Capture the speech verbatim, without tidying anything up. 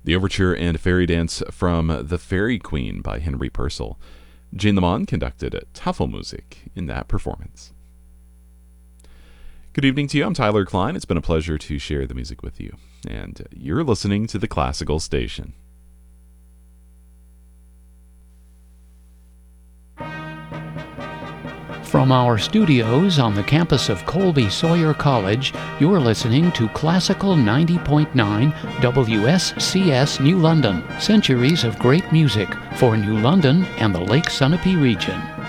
The overture and fairy dance from The Fairy Queen by Henry Purcell. Jane Lamont conducted Tafelmusik in that performance. Good evening to you. I'm Tyler Klein. It's been a pleasure to share the music with you. And you're listening to the Classical Station. From our studios on the campus of Colby Sawyer College, you're listening to Classical ninety point nine W S C S New London. Centuries of great music for New London and the Lake Sunapee region.